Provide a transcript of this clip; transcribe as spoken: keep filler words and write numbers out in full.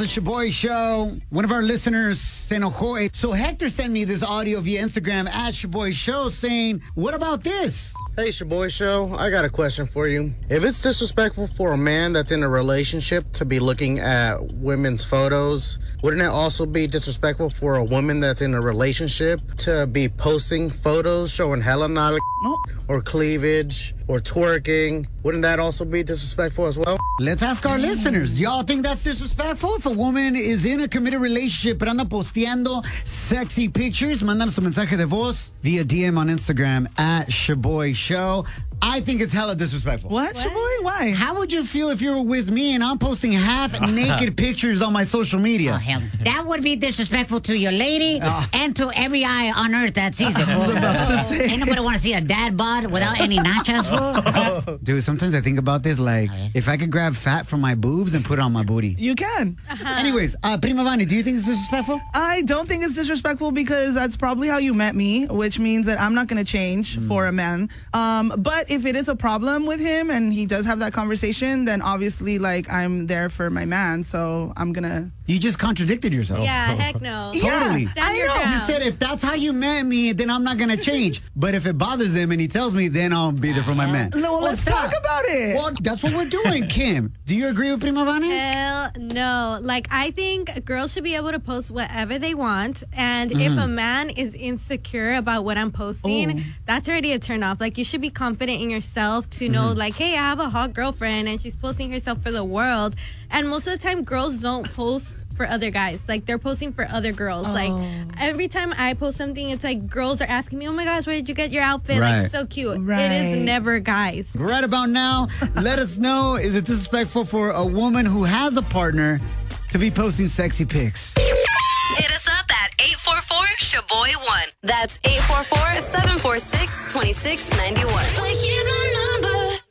the Shaboy Show. One of our listeners se enojó. So Hector sent me this audio via Instagram at Shaboy Show saying, what about this? Hey, Shaboy Show. I got a question for you. If it's disrespectful for a man that's in a relationship to be looking at women's photos, wouldn't it also be disrespectful for a woman that's in a relationship to be posting photos showing hella knowledge No. or cleavage or twerking? Wouldn't that also be disrespectful as well? Let's ask our listeners. Do y'all think that's disrespectful? If a woman is in a committed relationship pero anda posteando sexy pictures, mándanos tu mensaje de voz via D M on Instagram at Shaboy Show. I think it's hella disrespectful. What, Shaboy? Why? How would you feel if you were with me and I'm posting half-naked pictures on my social media? Oh, hell. That would be disrespectful to your lady Oh. and to every eye on earth that sees it, fool. about to say. Ain't nobody want to see a dad bod without any nachos, fool. Dude, sometimes I think about this, like, if I could grab fat from my boobs and put it on my booty. You can. Anyways, uh, Prima Vani, do you think it's disrespectful? I don't think it's disrespectful because that's probably how you met me, which means that I'm not going to change Mm. for a man. Um, but if it is a problem with him and he does have that conversation, then obviously, like, I'm there for my man, so I'm going to... You just contradicted yourself. Yeah, heck no. Totally. Stand I your know. ground. You said if that's how you met me, then I'm not gonna change. But if it bothers him and he tells me, then I'll be there for my man. No, well, let's stop. talk about it. Well, that's what we're doing, Kim. Do you agree with Prima Vani? Hell no. Like, I think girls should be able to post whatever they want. And if a man is insecure about what I'm posting, Oh. that's already a turn off. Like, you should be confident in yourself to know, like, hey, I have a hot girlfriend and she's posting herself for the world. And most of the time, girls don't post for other guys. Like, they're posting for other girls. Like, every time I post something, it's like girls are asking me, oh my gosh, where did you get your outfit? Right. Like, so cute. It Right. is never guys. Right about now, let us know, is it disrespectful for a woman who has a partner to be posting sexy pics? Hit us up at eight four four Shaboy one. That's eight four four, seven four six, two six nine one.